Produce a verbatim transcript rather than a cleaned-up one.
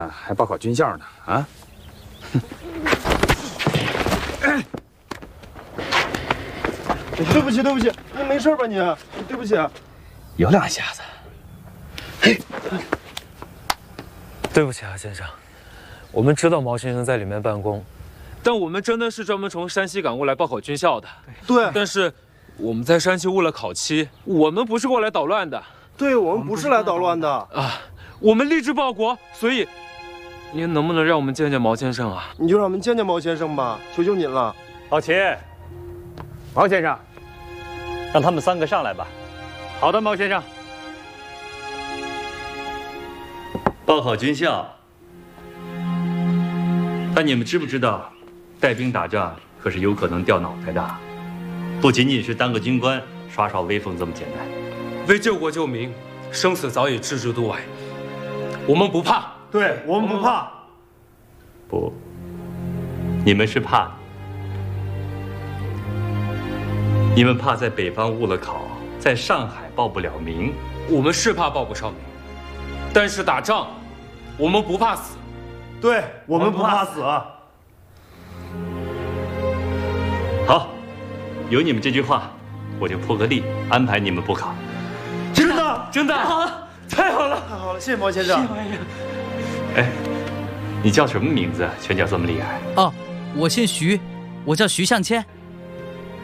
还报考军校呢啊！ 哎，对不起，对不起，你没事吧你？对不起， 有两下子。 嘿，对不起啊，先生，我们知道毛先生在里面办公，但我们真的是专门从山西赶过来报考军校的。 对， 但是我们在山西误了考期，我们不是过来捣乱的。 对，我们不是来捣乱的啊，我们立志报国，所以您能不能让我们见见毛先生啊？ 你就让我们见见毛先生吧，求求您了。 老齐， 毛先生， 让他们三个上来吧。 好的，毛先生。 报考军校，但你们知不知道，带兵打仗可是有可能掉脑袋的，不仅仅是当个军官耍耍威风这么简单。 为救国救民，生死早已置之度外，我们不怕。 对，我们不怕。 不，你们是怕，你们怕在北方误了考，在上海报不了名。 我们是怕报不上名，但是打仗，我们不怕死。 对，我们不怕死。 好，有你们这句话，我就破个例，安排你们补考。 真的， 真的， 太好了， 太好了， 太好了！谢谢毛先生。 谢谢毛先生。 哎，你叫什么名字？拳脚这么厉害？ 哦，我姓徐，我叫徐向谦。